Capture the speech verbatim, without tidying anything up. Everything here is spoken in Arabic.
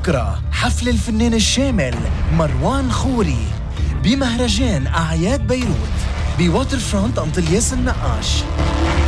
بكرة حفل الفنان الشامل مروان خوري بمهرجان أعياد بيروت بواتر فرونت أنطلياس النقاش.